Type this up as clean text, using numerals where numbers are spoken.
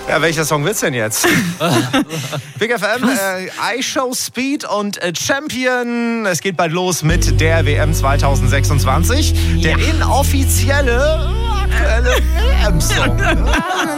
Ja, welcher Song wird's denn jetzt? Big FM, iShow Speed und Champion. Es geht bald los mit der WM 2026. Der inoffizielle aktuelle WM-Song.